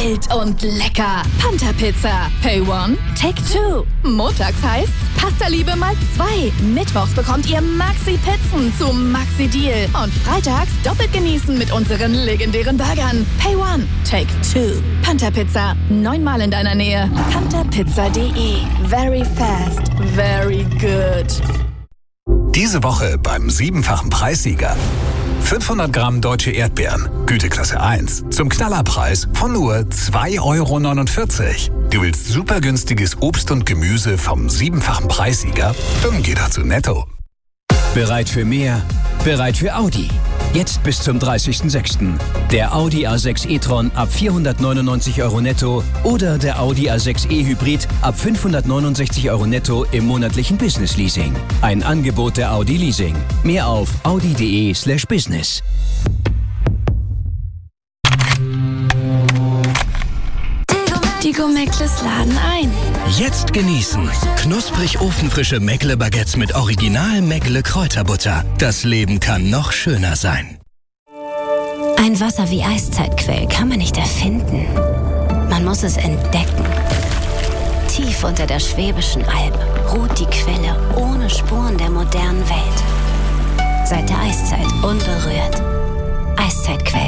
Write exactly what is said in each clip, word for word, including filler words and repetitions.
wild und lecker. Panther Pizza. Pay one, take two. Montags heißt's Pasta Liebe mal zwei. Mittwochs bekommt ihr Maxi Pizzen zu Maxi Deal. Und freitags doppelt genießen mit unseren legendären Burgern. Pay one, take two. Panther Pizza. Neunmal in deiner Nähe. panther pizza punkt de. Very fast, very good. Diese Woche beim siebenfachen Preissieger. fünfhundert Gramm deutsche Erdbeeren, Güteklasse eins, zum Knallerpreis von nur zwei Euro neunundvierzig. Du willst super günstiges Obst und Gemüse vom siebenfachen Preissieger? Dann geh doch zu Netto. Bereit für mehr? Bereit für Audi. Jetzt bis zum dreißigsten sechsten Der Audi A sechs e-tron ab vierhundertneunundneunzig Euro netto oder der Audi A sechs e-Hybrid ab fünfhundertneunundsechzig Euro netto im monatlichen Business Leasing. Ein Angebot der Audi Leasing. Mehr auf audi.de slash business. Die Meckles laden ein. Jetzt genießen. Knusprig ofenfrische Meckle-Baguettes mit original Meckle-Kräuterbutter. Das Leben kann noch schöner sein. Ein Wasser wie Eiszeitquell kann man nicht erfinden. Man muss es entdecken. Tief unter der Schwäbischen Alb ruht die Quelle ohne Spuren der modernen Welt. Seit der Eiszeit unberührt. Eiszeitquell.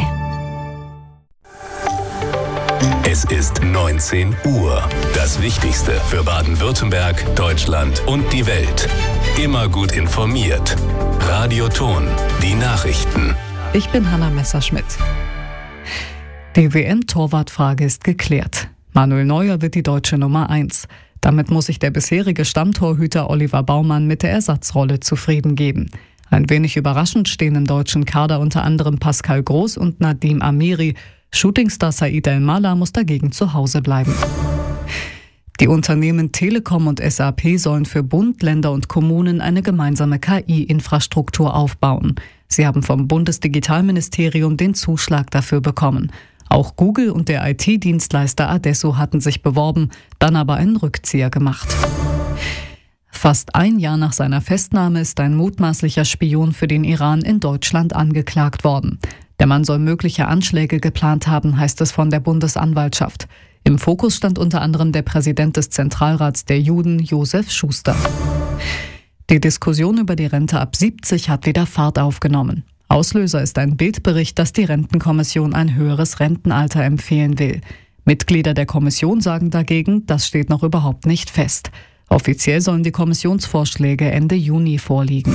Es ist neunzehn Uhr. Das Wichtigste für Baden-Württemberg, Deutschland und die Welt. Immer gut informiert. Radio Ton, die Nachrichten. Ich bin Hanna Messerschmidt. Die W M-Torwartfrage ist geklärt. Manuel Neuer wird die deutsche Nummer eins. Damit muss sich der bisherige Stammtorhüter Oliver Baumann mit der Ersatzrolle zufrieden geben. Ein wenig überraschend stehen im deutschen Kader unter anderem Pascal Groß und Nadim Amiri. Shootingstar Said El-Mala muss dagegen zu Hause bleiben. Die Unternehmen Telekom und S A P sollen für Bund, Länder und Kommunen eine gemeinsame K I-Infrastruktur aufbauen. Sie haben vom Bundesdigitalministerium den Zuschlag dafür bekommen. Auch Google und der I T-Dienstleister Adesso hatten sich beworben, dann aber einen Rückzieher gemacht. Fast ein Jahr nach seiner Festnahme ist ein mutmaßlicher Spion für den Iran in Deutschland angeklagt worden. Der Mann soll mögliche Anschläge geplant haben, heißt es von der Bundesanwaltschaft. Im Fokus stand unter anderem der Präsident des Zentralrats der Juden, Josef Schuster. Die Diskussion über die Rente ab siebzig hat wieder Fahrt aufgenommen. Auslöser ist ein Bildbericht, dass die Rentenkommission ein höheres Rentenalter empfehlen will. Mitglieder der Kommission sagen dagegen, das steht noch überhaupt nicht fest. Offiziell sollen die Kommissionsvorschläge Ende Juni vorliegen.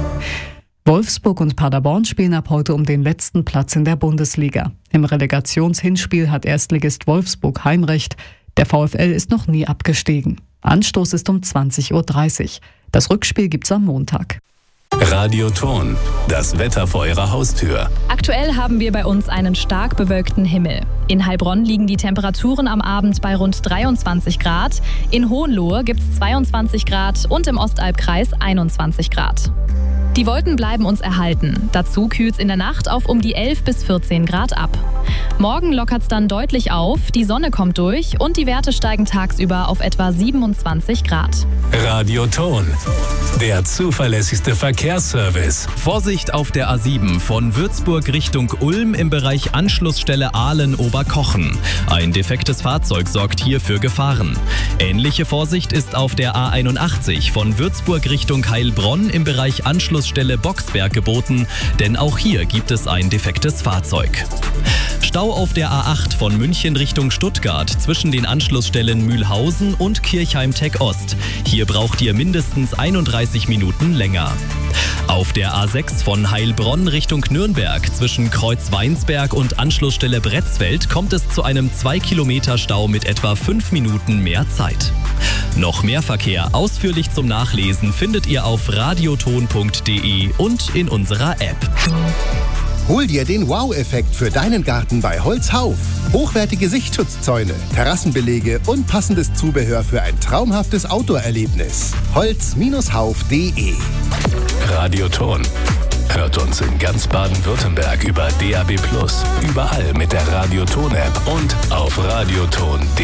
Wolfsburg und Paderborn spielen ab heute um den letzten Platz in der Bundesliga. Im Relegationshinspiel hat Erstligist Wolfsburg Heimrecht. Der VfL ist noch nie abgestiegen. Anstoß ist um zwanzig Uhr dreißig. Das Rückspiel gibt's am Montag. Radio Ton, das Wetter vor Ihrer Haustür. Aktuell haben wir bei uns einen stark bewölkten Himmel. In Heilbronn liegen die Temperaturen am Abend bei rund dreiundzwanzig Grad. In Hohenlohe gibt es zweiundzwanzig Grad und im Ostalbkreis einundzwanzig Grad. Die Wolken bleiben uns erhalten. Dazu kühlt es in der Nacht auf um die elf bis vierzehn Grad ab. Morgen lockert es dann deutlich auf, die Sonne kommt durch und die Werte steigen tagsüber auf etwa siebenundzwanzig Grad. Radio Ton, der zuverlässigste Verkehrsservice. Vorsicht auf der A sieben von Würzburg Richtung Ulm im Bereich Anschlussstelle Ahlen-Oberkochen. Ein defektes Fahrzeug sorgt hier für Gefahren. Ähnliche Vorsicht ist auf der A einundachtzig von Würzburg Richtung Heilbronn im Bereich Anschlussstelle Boxberg geboten, denn auch hier gibt es ein defektes Fahrzeug. Stau auf der A acht von München Richtung Stuttgart zwischen den Anschlussstellen Mühlhausen und Kirchheim-Tech Ost. Hier braucht ihr mindestens einunddreißig Minuten länger. Auf der A sechs von Heilbronn Richtung Nürnberg zwischen Kreuz-Weinsberg und Anschlussstelle Bretzfeld kommt es zu einem zwei Kilometer Stau mit etwa fünf Minuten mehr Zeit. Noch mehr Verkehr ausführlich zum Nachlesen findet ihr auf radioton punkt de und in unserer App. Hol dir den Wow-Effekt für deinen Garten bei Holzhauf. Hochwertige Sichtschutzzäune, Terrassenbelege und passendes Zubehör für ein traumhaftes Outdoor-Erlebnis. holz Hauf punkt de. Radio Ton. Hört uns in ganz Baden-Württemberg über D A B plus, überall mit der Radio Ton App und auf radioton punkt de.